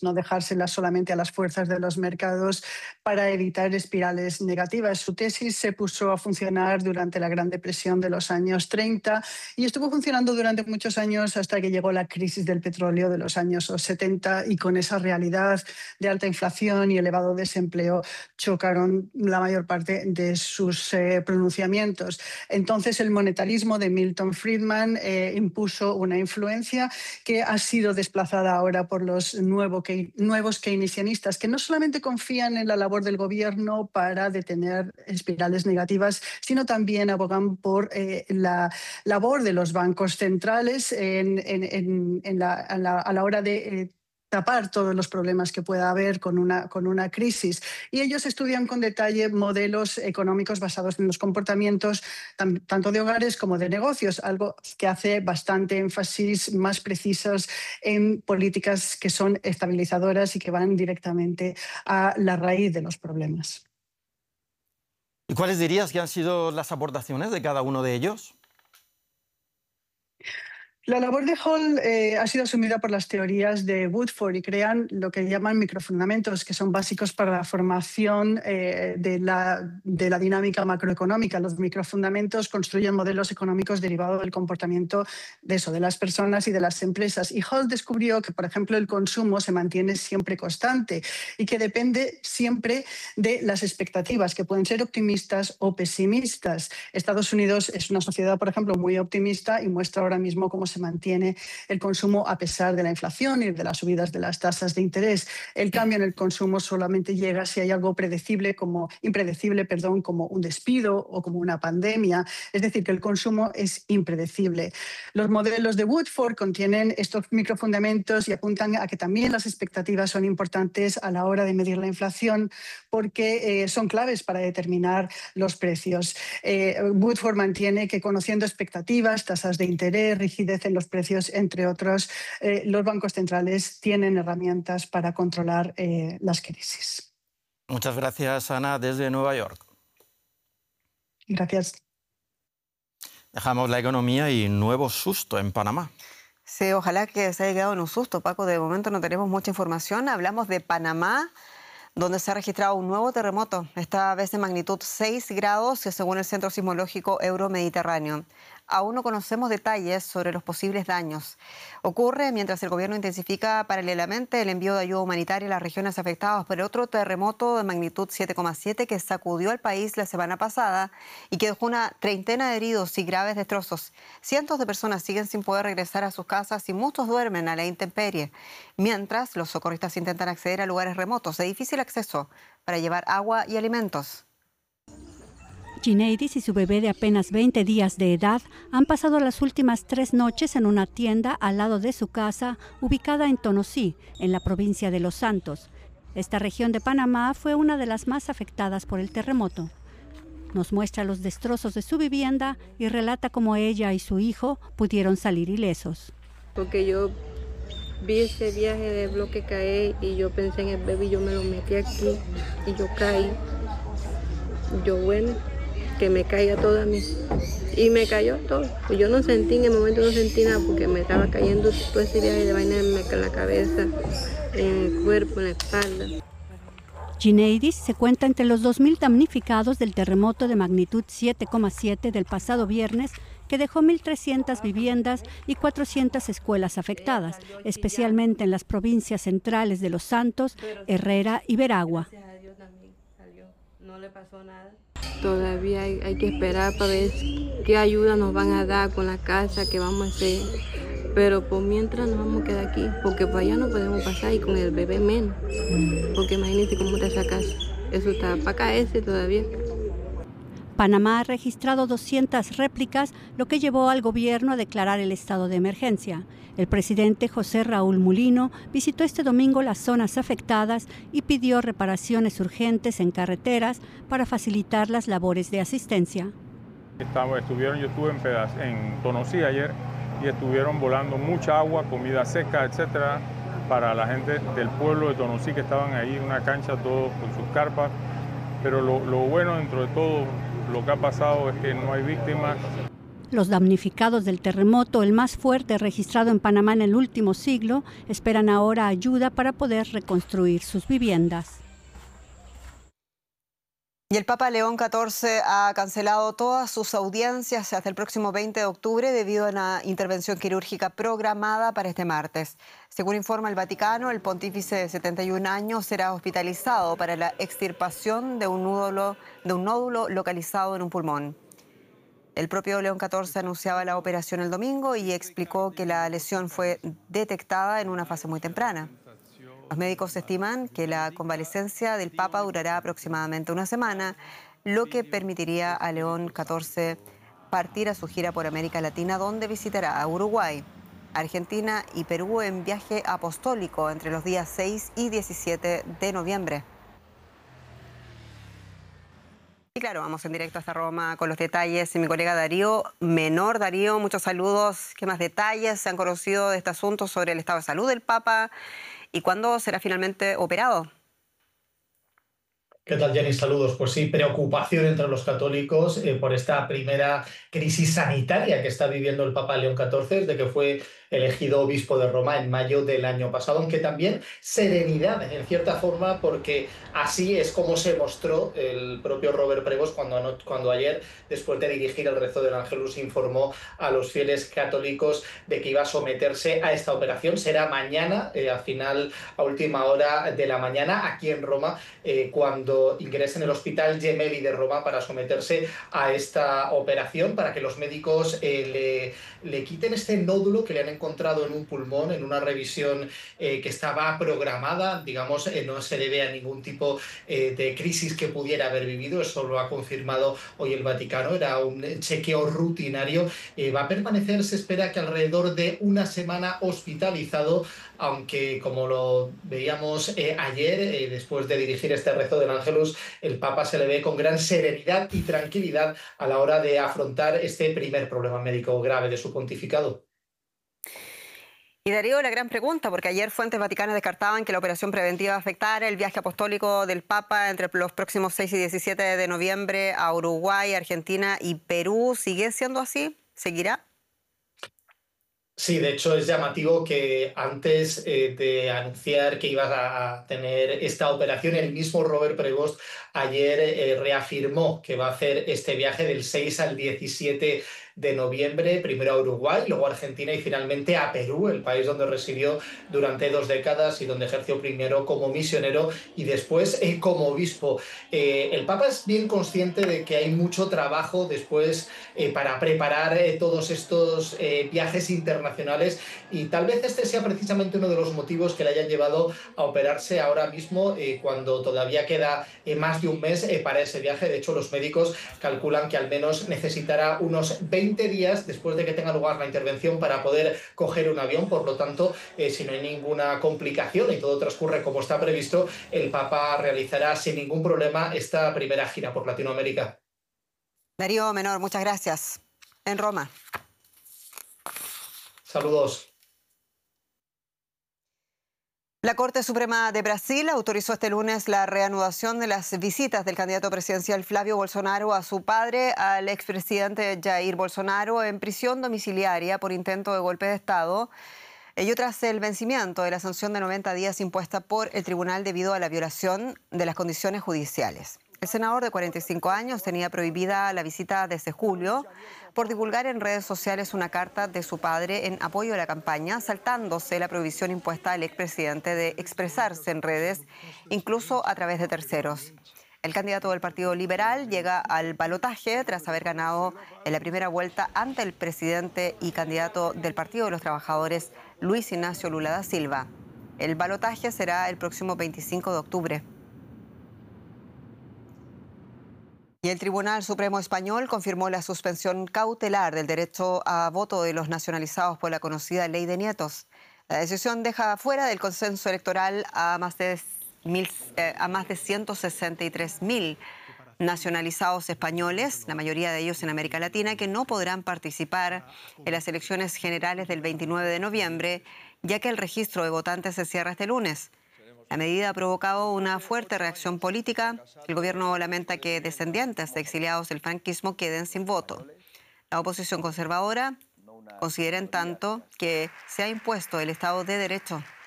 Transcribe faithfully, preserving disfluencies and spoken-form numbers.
crisis, no dejárselas solamente a las fuerzas de los mercados para evitar espirales negativas. Su tesis se puso a funcionar durante la Gran Depresión de los años treinta y estuvo funcionando durante muchos años hasta que llegó la crisis del petróleo de los años setenta, y con esa realidad de alta inflación y elevado desempleo chocaron la mayor parte de sus eh, pronunciamientos. Entonces el monetarismo de Milton Friedman eh, impuso una influencia que ha sido desplazada ahora por los nuevo, que, nuevos keynesianistas, que no solamente confían en la labor del gobierno para detener espirales negativas, sino también abogan por eh, la labor de los bancos centrales en, en, en, en la, a, la, a la hora de eh, tapar todos los problemas que pueda haber con una, con una crisis. Y ellos estudian con detalle modelos económicos basados en los comportamientos tanto de hogares como de negocios, algo que hace bastante énfasis más precisos en políticas que son estabilizadoras y que van directamente a la raíz de los problemas. ¿Y cuáles dirías que han sido las aportaciones de cada uno de ellos? La labor de Hall eh, ha sido asumida por las teorías de Woodford y crean lo que llaman microfundamentos, que son básicos para la formación eh, de, la, de la dinámica macroeconómica. Los microfundamentos construyen modelos económicos derivados del comportamiento de eso, de las personas y de las empresas. Y Hall descubrió que, por ejemplo, el consumo se mantiene siempre constante y que depende siempre de las expectativas, que pueden ser optimistas o pesimistas. Estados Unidos es una sociedad, por ejemplo, muy optimista y muestra ahora mismo cómo se mantiene el consumo a pesar de la inflación y de las subidas de las tasas de interés. El cambio en el consumo solamente llega si hay algo predecible como, impredecible perdón, como un despido o como una pandemia. Es decir, que el consumo es impredecible. Los modelos de Woodford contienen estos microfundamentos y apuntan a que también las expectativas son importantes a la hora de medir la inflación porque eh, son claves para determinar los precios. Eh, Woodford mantiene que conociendo expectativas, tasas de interés, rigidez en los precios, entre otros, eh, los bancos centrales tienen herramientas para controlar eh, las crisis. Muchas gracias, Ana, desde Nueva York. Gracias. Dejamos la economía y nuevo susto en Panamá. Sí, ojalá que se haya quedado en un susto, Paco. De momento no tenemos mucha información. Hablamos de Panamá, donde se ha registrado un nuevo terremoto, esta vez de magnitud seis grados, según el Centro Sismológico Euromediterráneo. Aún no conocemos detalles sobre los posibles daños. Ocurre mientras el gobierno intensifica paralelamente el envío de ayuda humanitaria a las regiones afectadas por otro terremoto de magnitud siete coma siete que sacudió al país la semana pasada y que dejó una treintena de heridos y graves destrozos. Cientos de personas siguen sin poder regresar a sus casas y muchos duermen a la intemperie, mientras los socorristas intentan acceder a lugares remotos de difícil acceso para llevar agua y alimentos. Gineidis y su bebé de apenas veinte días de edad han pasado las últimas tres noches en una tienda al lado de su casa, ubicada en Tonosí, en la provincia de Los Santos. Esta región de Panamá fue una de las más afectadas por el terremoto. Nos muestra los destrozos de su vivienda y relata cómo ella y su hijo pudieron salir ilesos. Porque yo vi ese viaje de bloque caer y yo pensé en el bebé y yo me lo metí aquí y yo caí. Yo, bueno, que me caiga todo a mí. Y me cayó todo. Yo no sentí, en el momento no sentí nada porque me estaba cayendo todo ese viaje de vaina en la cabeza, en el cuerpo, en la espalda. Gineidis se cuenta entre los dos mil damnificados del terremoto de magnitud siete coma siete del pasado viernes, que dejó mil trescientas viviendas y cuatrocientas escuelas afectadas, especialmente en las provincias centrales de Los Santos, Herrera y Veragua. No le pasó nada. Todavía hay, hay que esperar para ver qué ayuda nos van a dar con la casa, qué vamos a hacer. Pero por mientras nos vamos a quedar aquí, porque para allá no podemos pasar y con el bebé menos. Porque imagínate cómo está esa casa. Eso está para caerse todavía. Panamá ha registrado doscientas réplicas, lo que llevó al gobierno a declarar el estado de emergencia. El presidente José Raúl Mulino visitó este domingo las zonas afectadas y pidió reparaciones urgentes en carreteras para facilitar las labores de asistencia. Estamos, estuvieron, yo estuve en, pedaz, en Tonosí ayer y estuvieron volando mucha agua, comida seca, etcétera, para la gente del pueblo de Tonosí que estaban ahí en una cancha todos con sus carpas. Pero lo, lo bueno dentro de todo, lo que ha pasado es que no hay víctimas. Los damnificados del terremoto, el más fuerte registrado en Panamá en el último siglo, esperan ahora ayuda para poder reconstruir sus viviendas. Y el Papa León catorce ha cancelado todas sus audiencias hasta el próximo veinte de octubre debido a una intervención quirúrgica programada para este martes. Según informa el Vaticano, el pontífice de setenta y un años será hospitalizado para la extirpación de un nódulo, de un nódulo localizado en un pulmón. El propio León catorce anunciaba la operación el domingo y explicó que la lesión fue detectada en una fase muy temprana. Los médicos estiman que la convalecencia del Papa durará aproximadamente una semana, lo que permitiría a León catorce partir a su gira por América Latina, donde visitará a Uruguay, Argentina y Perú en viaje apostólico entre los días seis y diecisiete de noviembre. Y claro, vamos en directo hasta Roma con los detalles. Y mi colega Darío Menor. Darío, muchos saludos. ¿Qué más detalles se han conocido de este asunto sobre el estado de salud del Papa? ¿Y cuándo será finalmente operado? ¿Qué tal, Jenny? Saludos. Pues sí, preocupación entre los católicos eh, por esta primera crisis sanitaria que está viviendo el Papa León catorce desde que fue elegido obispo de Roma en mayo del año pasado, aunque también serenidad, en cierta forma, porque así es como se mostró el propio Robert Prevost cuando, cuando ayer, después de dirigir el rezo del Ángelus, informó a los fieles católicos de que iba a someterse a esta operación. Será mañana, eh, a final, a última hora de la mañana, aquí en Roma, eh, cuando ingrese en el Hospital Gemelli de Roma para someterse a esta operación, para que los médicos eh, le, le quiten este nódulo que le han encontrado en un pulmón, en una revisión eh, que estaba programada, digamos, eh, no se debe a ningún tipo eh, de crisis que pudiera haber vivido, eso lo ha confirmado hoy el Vaticano, era un chequeo rutinario, eh, va a permanecer, se espera que alrededor de una semana hospitalizado, aunque como lo veíamos eh, ayer, eh, después de dirigir este rezo del Ángelus, el Papa se le ve con gran serenidad y tranquilidad a la hora de afrontar este primer problema médico grave de su pontificado. Y Darío, la gran pregunta, porque ayer fuentes vaticanas descartaban que la operación preventiva afectara el viaje apostólico del Papa entre los próximos seis y diecisiete de noviembre a Uruguay, Argentina y Perú. ¿Sigue siendo así? ¿Seguirá? Sí, de hecho es llamativo que antes eh, de anunciar que ibas a tener esta operación, el mismo Robert Prevost ayer eh, reafirmó que va a hacer este viaje del seis al diecisiete de noviembre, primero a Uruguay, luego a Argentina y finalmente a Perú, el país donde residió durante dos décadas y donde ejerció primero como misionero y después eh, como obispo. Eh, el Papa es bien consciente de que hay mucho trabajo después eh, para preparar eh, todos estos eh, viajes internacionales y tal vez este sea precisamente uno de los motivos que le hayan llevado a operarse ahora mismo eh, cuando todavía queda eh, más de un mes eh, para ese viaje. De hecho, los médicos calculan que al menos necesitará unos veinte días después de que tenga lugar la intervención para poder coger un avión. Por lo tanto, eh, si no hay ninguna complicación y todo transcurre como está previsto, el Papa realizará sin ningún problema esta primera gira por Latinoamérica. Darío Menor, muchas gracias. En Roma. Saludos. La Corte Suprema de Brasil autorizó este lunes la reanudación de las visitas del candidato presidencial Flavio Bolsonaro a su padre, al expresidente Jair Bolsonaro, en prisión domiciliaria por intento de golpe de Estado, ello tras el vencimiento de la sanción de noventa días impuesta por el tribunal debido a la violación de las condiciones judiciales. El senador de cuarenta y cinco años tenía prohibida la visita desde julio por divulgar en redes sociales una carta de su padre en apoyo a la campaña, saltándose la prohibición impuesta al expresidente de expresarse en redes, incluso a través de terceros. El candidato del Partido Liberal llega al balotaje tras haber ganado en la primera vuelta ante el presidente y candidato del Partido de los Trabajadores, Luis Ignacio Lula da Silva. El balotaje será el próximo veinticinco de octubre. Y el Tribunal Supremo Español confirmó la suspensión cautelar del derecho a voto de los nacionalizados por la conocida Ley de Nietos. La decisión deja fuera del consenso electoral a más de, mil, eh, a más de ciento sesenta y tres mil nacionalizados españoles, la mayoría de ellos en América Latina, que no podrán participar en las elecciones generales del veintinueve de noviembre, ya que el registro de votantes se cierra este lunes. La medida ha provocado una fuerte reacción política. El gobierno lamenta que descendientes de exiliados del franquismo queden sin voto. La oposición conservadora considera en tanto que se ha impuesto el Estado de Derecho